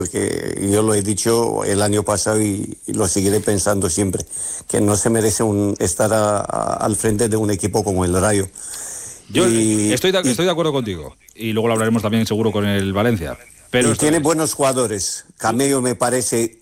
porque yo lo he dicho el año pasado y lo seguiré pensando siempre, que no se merece estar al frente de un equipo como el Rayo. Yo estoy de acuerdo contigo, y luego lo hablaremos también seguro con el Valencia. Pero tiene buenos jugadores. Camello me parece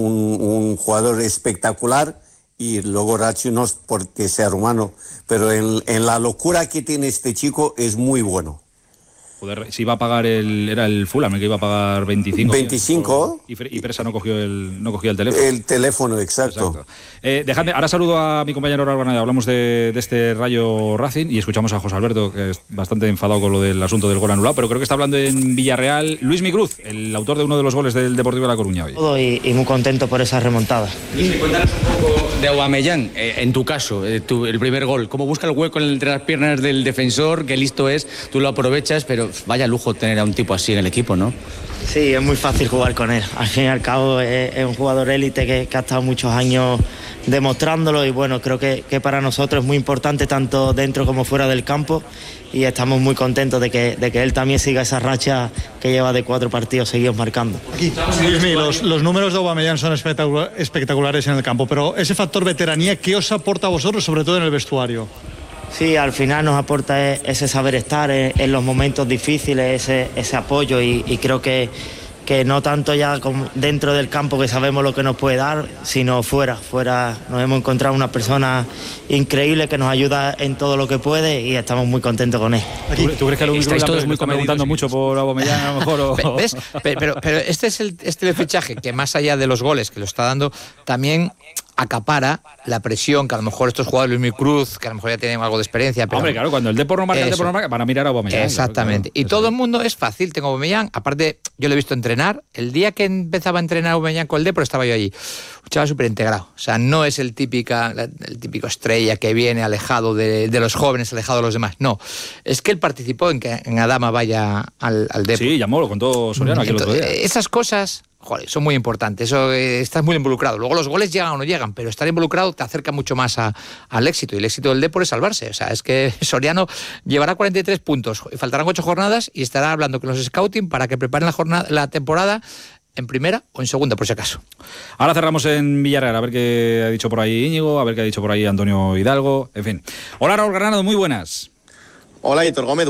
un jugador espectacular, y luego Racho no es porque sea rumano, pero en la locura que tiene este chico es muy bueno. Joder, si iba a pagar era el Fulham el que iba a pagar 25. 25. Y Presa no cogió el teléfono. El teléfono, exacto. Dejadme, ahora saludo a mi compañero Raúl Granada. Hablamos de este Rayo Racing y escuchamos a José Alberto, que es bastante enfadado con lo del asunto del gol anulado, pero creo que está hablando en Villarreal Luis Micruz, el autor de uno de los goles del Deportivo de La Coruña hoy. Y muy contento por esa remontada. Luis, cuéntanos un poco de Aubameyang, en tu caso, el primer gol. ¿Cómo busca el hueco entre las piernas del defensor? Qué listo es, tú lo aprovechas, pero vaya lujo tener a un tipo así en el equipo, ¿no? Sí, es muy fácil jugar con él. Al fin y al cabo es un jugador élite que ha estado muchos años demostrándolo, y bueno, creo que para nosotros es muy importante tanto dentro como fuera del campo, y estamos muy contentos de que él también siga esa racha que lleva de 4 partidos seguidos marcando. Los números de Aubameyang son espectaculares en el campo, pero ese factor veteranía, ¿qué os aporta a vosotros, sobre todo en el vestuario? Sí, al final nos aporta ese saber estar en los momentos difíciles, ese apoyo, y creo que no tanto ya dentro del campo, que sabemos lo que nos puede dar, sino fuera nos hemos encontrado una persona increíble que nos ayuda en todo lo que puede, y estamos muy contentos con él. ¿Tú crees que lo estáis todos muy preguntando mucho por Aubameyang a lo mejor? ¿Ves? Pero este es el fichaje que, más allá de los goles que lo está dando, también acapara la presión que a lo mejor estos jugadores, Luis Cruz, que a lo mejor ya tienen algo de experiencia, pero... Hombre, claro, cuando el Depor no marca, van a mirar a Aubameyang. Exactamente. Claro. Y todo el mundo es fácil, tengo Aubameyang. Aparte, yo lo he visto entrenar. El día que empezaba a entrenar Aubameyang con el Depor, estaba yo allí. Un chaval súper integrado. O sea, no es el típico estrella que viene alejado de los jóvenes, alejado de los demás. No. Es que él participó en que en Adama vaya al Depor. Sí, llamó, lo contó Soriano aquí el otro día. Esas cosas... Joder, son muy importantes, estás muy involucrado. Luego los goles llegan o no llegan, pero estar involucrado te acerca mucho más al éxito, y el éxito del Depor es salvarse. O sea, es que Soriano llevará 43 puntos, faltarán 8 jornadas y estará hablando con los scouting para que preparen la temporada en primera o en segunda, por si acaso. Ahora cerramos en Villarreal, a ver qué ha dicho por ahí Íñigo, a ver qué ha dicho por ahí Antonio Hidalgo, en fin. Hola, Raúl Granado, muy buenas. Hola, Héctor Gómez.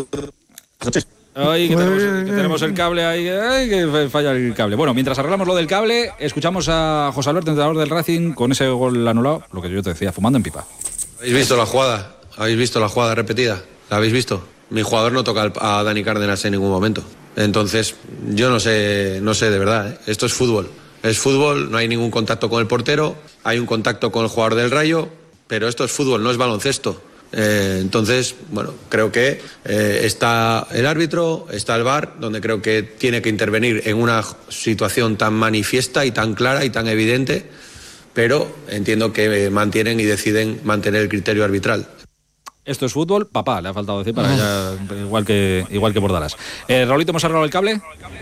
Ay, que tenemos el cable ahí, ay, que falla el cable. Bueno, mientras arreglamos lo del cable, escuchamos a José Alberto, entrenador del Racing, con ese gol anulado, lo que yo te decía, fumando en pipa. ¿Habéis visto la jugada? ¿Habéis visto la jugada repetida? ¿La habéis visto? Mi jugador no toca a Dani Cárdenas en ningún momento. Entonces, yo no sé de verdad, ¿eh? Esto es fútbol. Es fútbol, no hay ningún contacto con el portero, hay un contacto con el jugador del Rayo, pero esto es fútbol, no es baloncesto. Entonces, bueno, creo que está el árbitro, está el VAR, donde creo que tiene que intervenir en una situación tan manifiesta y tan clara y tan evidente, pero entiendo que mantienen y deciden mantener el criterio arbitral. Esto es fútbol, papá, le ha faltado decir para ya, igual que Bordalas. Raulito, ¿hemos arreglado el cable?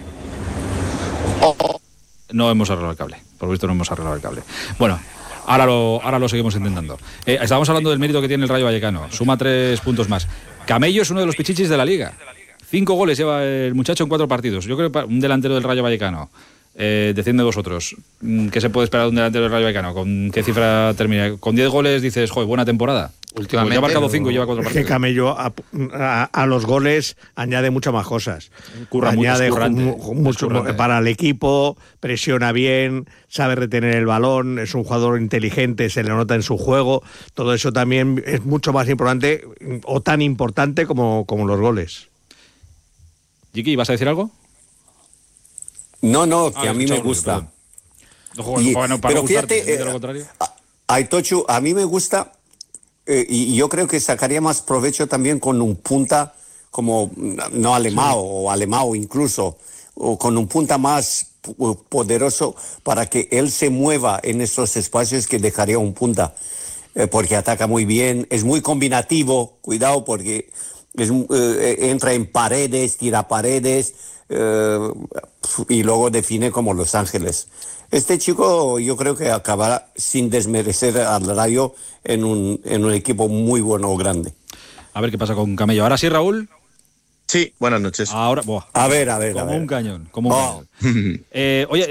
No hemos arreglado el cable, por lo visto no hemos arreglado el cable. Bueno, ahora lo seguimos intentando. Estábamos hablando del mérito que tiene el Rayo Vallecano. Suma 3 puntos más. Camello es uno de los pichichis de la Liga. 5 goles lleva el muchacho en 4 partidos. Yo creo que un delantero del Rayo Vallecano. Decidme vosotros, ¿qué se puede esperar de un delantero del Rayo Vallecano? ¿Con qué cifra termina? ¿Con 10 goles dices, joder, buena temporada? Últimamente. Pues ya ha marcado 5 y lleva 4 partidos. Es que Camello a los goles añade muchas más cosas. Añade mucho para el equipo, presiona bien, sabe retener el balón, es un jugador inteligente, se le nota en su juego. Todo eso también es mucho más importante o tan importante como los goles. Jiki, ¿vas a decir algo? No, que a mí me gusta. Pero fíjate, Aitochu, a mí me gusta, y yo creo que sacaría más provecho también con un punta como, no Alemão, o Alemão incluso, o con un punta más poderoso para que él se mueva en esos espacios que dejaría un punta, porque ataca muy bien, es muy combinativo, cuidado porque entra en paredes, tira paredes, y luego define como Los Ángeles. Este chico yo creo que acabará, sin desmerecer al Rayo, en un equipo muy bueno o grande. A ver qué pasa con Camello. ¿Ahora sí, Raúl? Sí, buenas noches. Ahora, a ver. Como un cañón. Oye,